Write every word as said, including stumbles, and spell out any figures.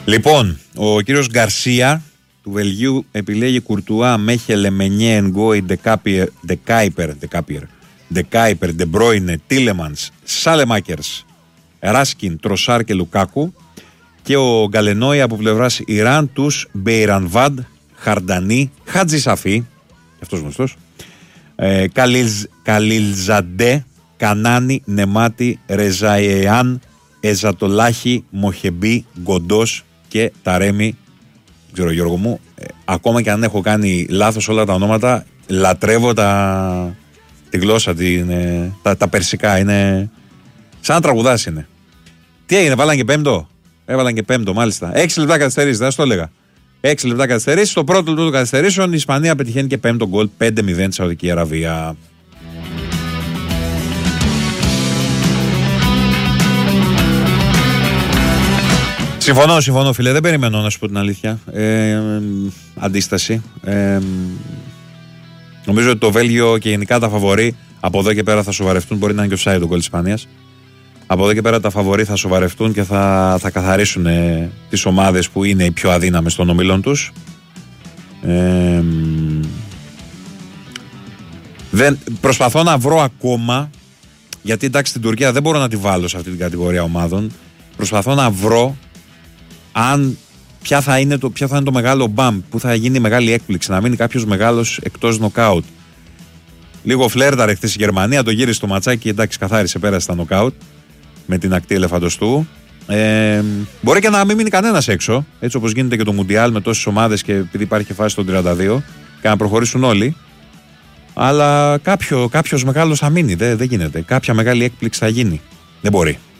Λοιπόν, ο κύριος Γκαρσία του Βελγίου επιλέγει Κουρτουά, Μέχελε, Μενιέ, Ενγκόι, Ντεκάιπερ, Ντεκάιπερ, Ντεκάιπερ, Ντεμπρόινε, Τίλεμανς, Σάλεμάκερς, Ράσκιν, Τροσάρ και Λουκάκου. Και ο Γκαλενόη από πλευράς Ιράν τους Μπεϊρανβάντ, Χαρντανί, Χατζησαφή, αυτός γνωστός, ε, Καλιλζ, Καλιλζαντέ, Κανάνι, Νεμάτι, Ρεζαϊεάν, Εζατολάχη, Μοχεμπή, Γκοντός και Ταρέμι. Ξέρω Γιώργο μου, ε, ακόμα και αν έχω κάνει λάθος όλα τα ονόματα, λατρεύω τα, τη γλώσσα, την, ε, τα, τα περσικά, είναι σαν να τραγουδάς είναι. Τι έγινε, βάλαν και πέμπτο, έβαλαν και πέμπτο μάλιστα, έξι λεπτά καθυστερήσεις, δεν σας το έλεγα. έξι λεπτά καθυστερήσεις, στο πρώτο λεπτό των καθυστερήσεων η Ισπανία πετυχαίνει και πέμπτο γκολ, πέντε μηδέν στη Σαουδική Αραβία. Συμφωνώ, συμφωνώ φίλε, δεν περιμένω να σου πω την αλήθεια. Ε, ε, αντίσταση. Ε, νομίζω ότι το Βέλγιο και γενικά τα φαβορί από εδώ και πέρα θα σοβαρευτούν. Μπορεί να είναι και offside το γκολ της Ισπανίας. Από εδώ και πέρα τα φαβορί θα σοβαρευτούν και θα, θα καθαρίσουν ε, τις ομάδες που είναι οι πιο αδύναμες των ομίλων τους. Ε, δεν, προσπαθώ να βρω ακόμα, γιατί εντάξει στην Τουρκία δεν μπορώ να τη βάλω σε αυτή την κατηγορία ομάδων. Προσπαθώ να βρω αν ποια θα είναι το, ποια θα είναι το μεγάλο μπαμ, που θα γίνει μεγάλη έκπληξη, να μείνει κάποιος μεγάλος εκτός νοκάουτ. Λίγο φλέρταρε χθες η Γερμανία, το γύρισε στο ματσάκι, εντάξει καθάρισε, πέρασε τα νοκάουτ με την ακτή ελεφαντοστού. Ε, μπορεί και να μην μείνει κανένας έξω, έτσι όπως γίνεται και το Μουντιάλ με τόσες ομάδες και επειδή υπάρχει και φάση των τριάντα δύο και να προχωρήσουν όλοι. Αλλά κάποιο, κάποιος μεγάλος θα μείνει, δεν, δεν γίνεται. Κάποια μεγάλη έκπληξη θα γίνει. Δεν μπορεί.